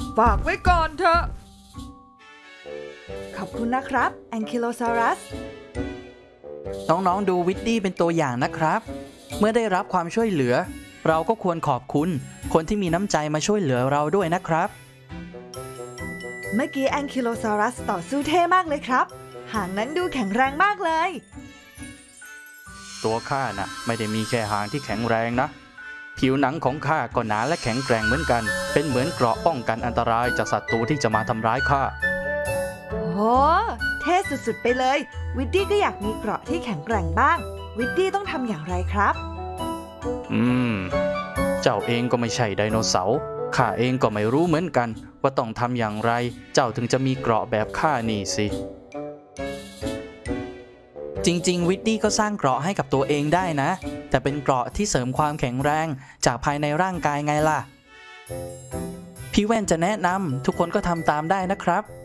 ฝากไว้ก่อนเถอะขอบคุณนะครับแองคิโลซารัสน้องๆดูวิดดี้เป็นตัวอย่างนะครับเมื่อได้รับความช่วยเหลือเราก็ควรขอบคุณคนที่มีน้ำใจมาช่วยเหลือเราด้วยนะครับเมื่อกี้แองคิโลซารัสต่อสู้เท่มากเลยครับหางนั้นดูแข็งแรงมากเลยตัวข้าน่ะไม่ได้มีแค่หางที่แข็งแรงนะผิวหนังของข้าก็หนาและแข็งแกร่งเหมือนกันเป็นเหมือนเกราะป้องกันอันตรายจากศัตรูที่จะมาทำร้ายข้าโอ้เท่สุดๆไปเลยวิดดี้ก็อยากมีเกราะที่แข็งแกร่งบ้างวิดดี้ต้องทำอย่างไรครับเจ้าเองก็ไม่ใช่ไดโนเสาร์ข้าเองก็ไม่รู้เหมือนกันว่าต้องทำอย่างไรเจ้าถึงจะมีเกราะแบบข้านี่สิจริงๆวิดดี้ก็สร้างเกราะให้กับตัวเองได้นะแต่เป็นเกราะที่เสริมความแข็งแรงจากภายในร่างกายไงล่ะพี่แว่นจะแนะนำทุกคนก็ทำตามได้นะครับ